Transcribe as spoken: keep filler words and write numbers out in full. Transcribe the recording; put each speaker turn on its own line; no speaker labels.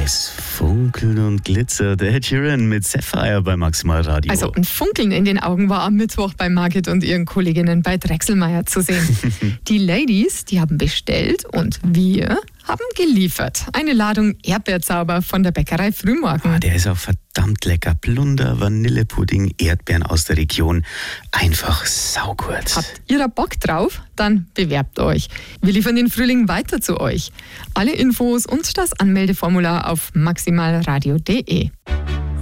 Es funkelt und glitzert. Ed Sheeran mit Sapphire bei Maximal Radio.
Also ein Funkeln in den Augen war am Mittwoch bei Margit und ihren Kolleginnen bei Drechselmeier zu sehen. Die Ladies, die haben bestellt und wir haben geliefert. Eine Ladung Erdbeerzauber von der Bäckerei Frühmorgen.
Ah, der ist auch verdammt lecker. Plunder, Vanillepudding, Erdbeeren aus der Region. Einfach saugut.
Habt ihr da Bock drauf? Dann bewerbt euch. Wir liefern den Frühling weiter zu euch. Alle Infos und das Anmeldeformular auf maximalradio punkt de.